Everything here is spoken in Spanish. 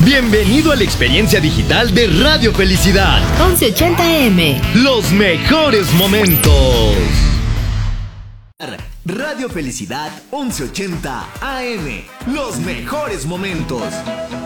Bienvenido a la experiencia digital de Radio Felicidad. 1180 AM. Los mejores momentos. Radio Felicidad 1180 AM. Los mejores momentos.